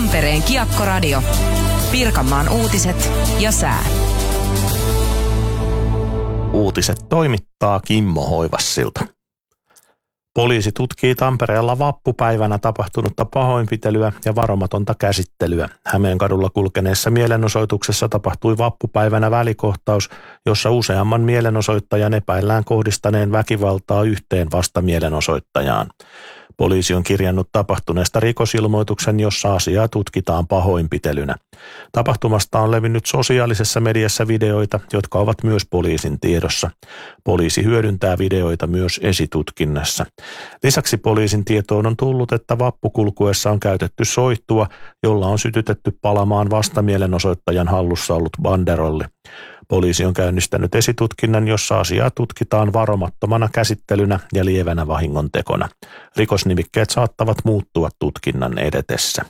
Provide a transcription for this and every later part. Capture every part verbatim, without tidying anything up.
Tampereen Kiekko-radio. Pirkanmaan uutiset ja sää. Uutiset toimittaa Kimmo Hoivassilta. Poliisi tutkii Tampereella vappupäivänä tapahtunutta pahoinpitelyä ja varomatonta käsittelyä. Hämeenkadulla kulkeneessa mielenosoituksessa tapahtui vappupäivänä välikohtaus, jossa useamman mielenosoittajan epäillään kohdistaneen väkivaltaa yhteen vastamielenosoittajaan. Poliisi on kirjannut tapahtuneesta rikosilmoituksen, jossa asiaa tutkitaan pahoinpitelynä. Tapahtumasta on levinnyt sosiaalisessa mediassa videoita, jotka ovat myös poliisin tiedossa. Poliisi hyödyntää videoita myös esitutkinnassa. Lisäksi poliisin tietoon on tullut, että vappukulkuessa on käytetty soihtua, jolla on sytytetty palamaan vastamielenosoittajan hallussa ollut banderolli. Poliisi on käynnistänyt esitutkinnan, jossa asiaa tutkitaan varomattomana käsittelynä ja lievänä vahingontekona. Rikosnimikkeet saattavat muuttua tutkinnan edetessä.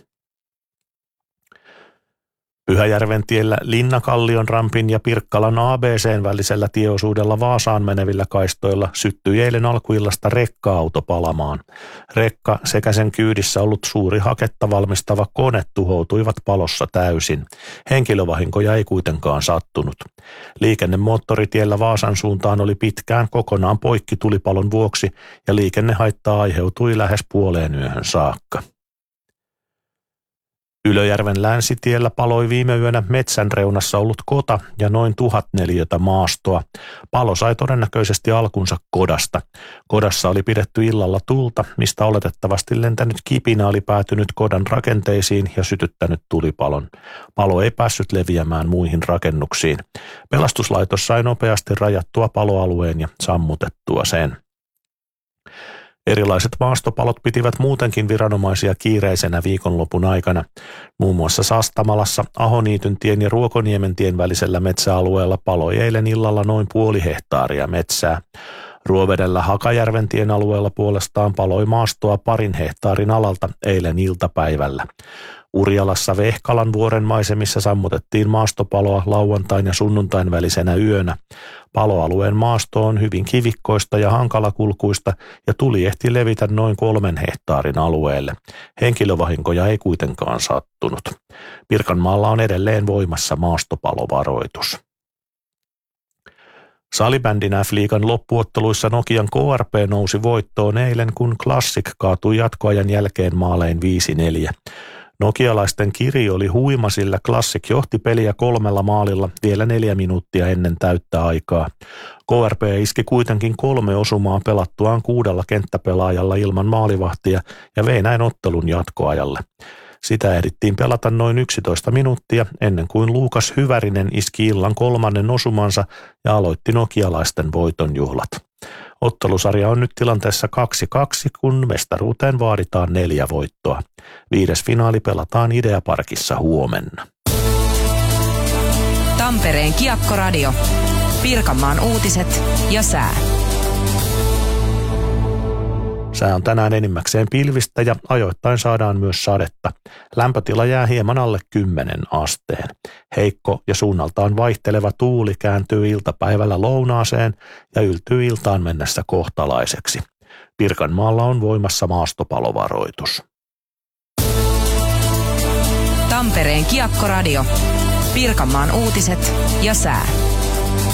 Pyhäjärven tiellä Linnakallion rampin ja Pirkkalan A B C:n välisellä tieosuudella Vaasaan menevillä kaistoilla syttyi eilen alkuillasta rekka-auto palamaan. Rekka sekä sen kyydissä ollut suuri haketta valmistava kone tuhoutuivat palossa täysin. Henkilövahinkoja ei kuitenkaan sattunut. Liikenne moottoritiellä Vaasan suuntaan oli pitkään kokonaan poikki tulipalon vuoksi ja liikennehaittaa aiheutui lähes puoleen yöhön saakka. Ylöjärven länsitiellä paloi viime yönä metsän reunassa ollut kota ja noin tuhat neliötä maastoa. Palo sai todennäköisesti alkunsa kodasta. Kodassa oli pidetty illalla tulta, mistä oletettavasti lentänyt kipinä oli päätynyt kodan rakenteisiin ja sytyttänyt tulipalon. Palo ei päässyt leviämään muihin rakennuksiin. Pelastuslaitos sai nopeasti rajattua paloalueen ja sammutettua sen. Erilaiset maastopalot pitivät muutenkin viranomaisia kiireisenä viikonlopun aikana. Muun muassa Sastamalassa, Ahoniityntien ja Ruokoniementien välisellä metsäalueella paloi eilen illalla noin puoli hehtaaria metsää. Ruovedellä Hakajärventien alueella puolestaan paloi maastoa parin hehtaarin alalta eilen iltapäivällä. Urjalassa Vehkalan vuoren maisemissa sammutettiin maastopaloa lauantain ja sunnuntain välisenä yönä. Paloalueen maasto on hyvin kivikkoista ja hankalakulkuista ja tuli ehti levitä noin kolmen hehtaarin alueelle. Henkilövahinkoja ei kuitenkaan sattunut. Pirkanmaalla on edelleen voimassa maastopalovaroitus. Salibändin F-liigan loppuotteluissa Nokian K R P nousi voittoon eilen, kun Classic kaatui jatkoajan jälkeen maalein viisi neljä. Nokialaisten kiri oli huima, sillä Classic johti peliä kolmella maalilla vielä neljä minuuttia ennen täyttä aikaa. K R P iski kuitenkin kolme osumaa pelattuaan kuudella kenttäpelaajalla ilman maalivahtia ja vei näin ottelun jatkoajalle. Sitä ehdittiin pelata noin yksitoista minuuttia ennen kuin Luukas Hyvärinen iski illan kolmannen osumansa ja aloitti nokialaisten voitonjuhlat. Ottelusarja on nyt tilanteessa kaksi kaksi, kun mestaruuteen vaaditaan neljä voittoa. Viides finaali pelataan Ideaparkissa huomenna. Tampereen Kiekko-radio. Pirkanmaan uutiset ja sää. Sää on tänään enimmäkseen pilvistä ja ajoittain saadaan myös sadetta. Lämpötila jää hieman alle kymmenen asteen. Heikko ja suunnaltaan vaihteleva tuuli kääntyy iltapäivällä lounaaseen ja yltyy iltaan mennessä kohtalaiseksi. Pirkanmaalla on voimassa maastopalovaroitus. Tampereen Kiekko-radio. Pirkanmaan uutiset ja sää.